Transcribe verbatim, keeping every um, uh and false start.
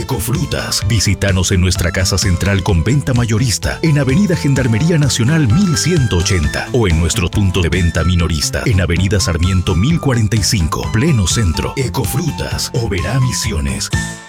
Ecofrutas. Visítanos en nuestra casa central con venta mayorista en Avenida Gendarmería Nacional mil ciento ochenta o en nuestro punto de venta minorista en Avenida Sarmiento mil cuarenta y cinco, pleno centro. Ecofrutas, Oberá Misiones.